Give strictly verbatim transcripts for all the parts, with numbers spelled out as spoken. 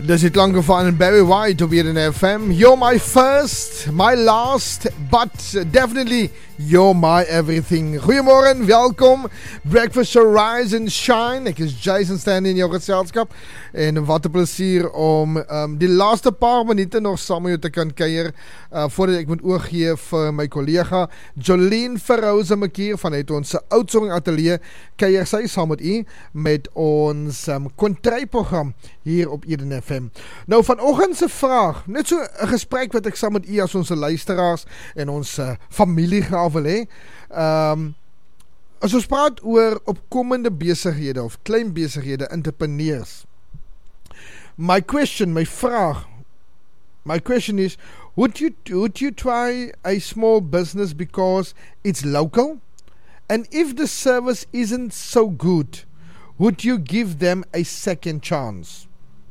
Dis die klanke van Barry White op hier in F M. You're my first, my last, but definitely you're my everything. Goeiemorgen, welkom. Breakfast Show Rise and Shine. Ek is Jason Stan in jou geselskap. En wat 'n plesier om um, die laaste paar minute nog saam met jou te kan kuier. Uh, voordat ek moet oog gee vir my kollega Jolene Verhouze Makier van het ons Oudtshoorn Atelier. Kuier sy saam met u met ons um, kontryprogram hier op Eden F M. Nou vanoggend se vraag, net so 'n gesprek wat ek saam met u as ons luisteraars en ons uh, familie graag wil hê. Um, as ons praat oor opkomende besighede of klein besighede, entrepreneurs. My question, my vraag, my question is, would you would you try a small business because it's local? And if the service isn't so good, would you give them a second chance?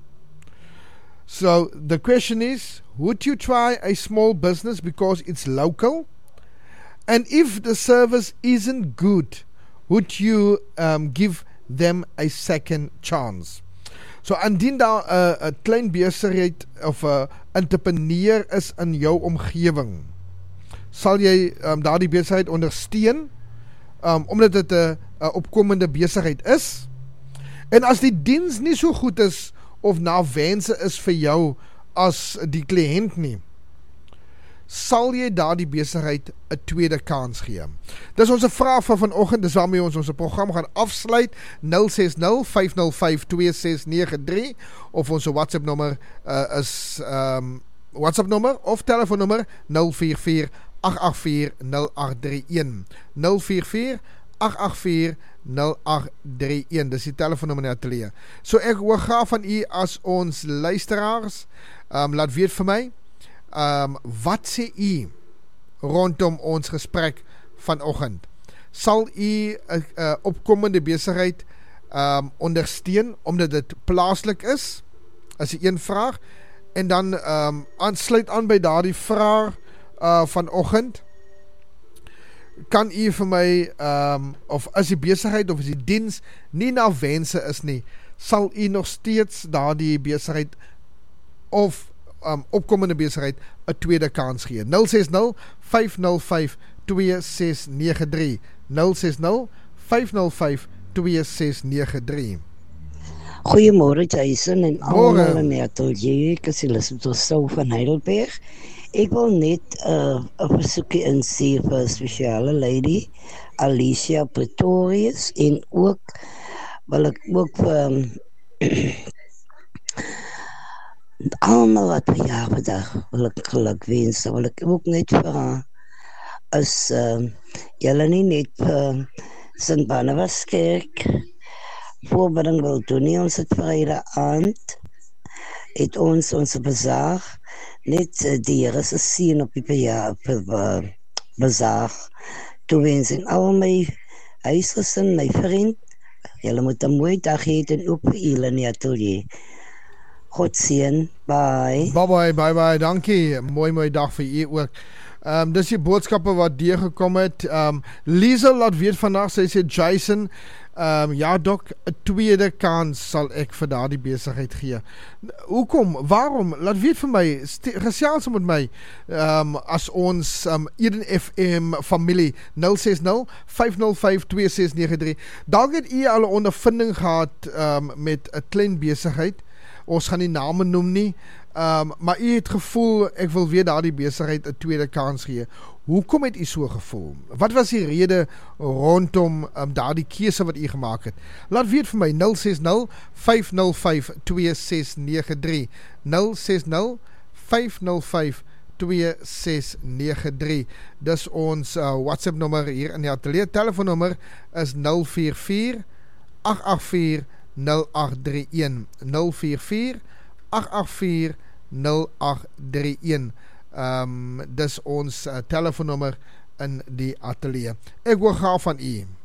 So the question is, would you try a small business because it's local? And if the service isn't good, would you um, give them a second chance? So indien daar 'n uh, klein besigheid of 'n uh, entrepreneur is in jou omgewing, sal jy um, daardie besigheid ondersteun um, omdat dit 'n uh, uh, opkomende besigheid is? En as die diens nie so goed is of na wense is vir jou as die kliënt nie, sal jy daardie besigheid 'n tweede kans gee? Dis ons vraag van vanoggend, dis waarmee ons ons program gaan afsluit. nul ses nul vyf nul vyf twee ses nege drie of ons WhatsApp nommer uh, is um, WhatsApp nommer of telefoonnommer nul vier vier agt agt vier nul agt drie een nul vier vier agt agt vier nul agt drie een. Dis die telefoonnommer in die atelier. So ek hoor graag van u as ons luisteraars. Um, laat weet vir my, um, wat sê u rondom ons gesprek vanoggend? Sal u 'n uh, opkomende besigheid um, ondersteun omdat dit plaaslik is? As die een vraag. En dan um, aansluit aan by daardie vraag uh, vanoggend. Kan u vir my, um, of as die besigheid of as die diens nie na wense is nie, sal u nog steeds daardie besigheid of um, opkomende besigheid 'n tweede kans gee? nul ses nul vyf nul vyf twee ses nege drie nul ses nul vyf nul vyf twee ses nege drie. Goeiemôre Jason en almal in die atelier. Ek is Elisabeth Sou van Heidelberg. Ek wil net 'n uh, versoekie insê vir 'n spesiale lady, Alicia Pretorius, en ook wil ek ook vir um, almal wat verjaar vandag wil ek geluk wens. Wil ek ook net vir as uh, julle nie net vir Sint Barnabas Kerk voorbereiding wil doen nie. Ons het Vrydag aand het ons ons bazaar net uh, die Here se seën op die bejaar uh, bazaar toewens en al my huisgesin, my vriend. Julle moet 'n mooi dag hê en ook vir julle in die atelier. God seën. Bye. Bye bye, bye bye. Dankie. Mooi mooi dag vir u ook. Um, dis die boodskappe wat deurgekom het. Um, Liesel laat weet vandag, sy sê Jason, um, ja dok, 'n tweede kans sal ek vir daardie besigheid gee. Hoekom? Waarom? Laat weet vir my, gesels met my, um, as ons um, Eden F M familie, nul ses nul vyf nul vyf twee ses nege drie. Dalk het u al 'n ondervinding gehad um, met 'n klein besigheid. Ons gaan nie name noem nie, um, maar u het gevoel, ek wil weer daardie besigheid 'n tweede kans gee. Hoekom het u so gevoel? Wat was die rede rondom um, daardie keuse wat u gemaak het? Laat weet vir my, nul ses nul vyf nul vyf twee ses nege drie nul ses nul vyf nul vyf twee ses nege drie. Dis ons uh, WhatsApp nommer hier in die atelier. Telefoonnommer is nul vier vier agt agt vier nul agt drie een nul vier vier agt agt vier nul agt drie een. Um, dis ons uh, telefoonnommer in die atelier. Ek hoor graag van u.